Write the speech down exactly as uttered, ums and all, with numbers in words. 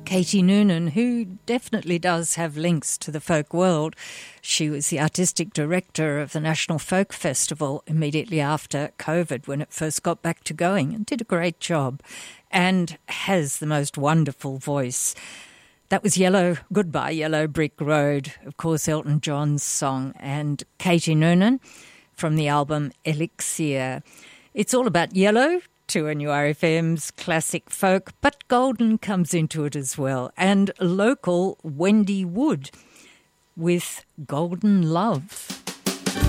Katie Noonan, who definitely does have links to the folk world. She was the artistic director of the National Folk Festival immediately after COVID when it first got back to going, and did a great job and has the most wonderful voice. That was Yellow, Goodbye Yellow Brick Road, of course Elton John's song, and Katie Noonan from the album Elixir. It's all about yellow, two N U R F M's classic folk, but golden comes into it as well, and local Wendy Wood with Golden Love.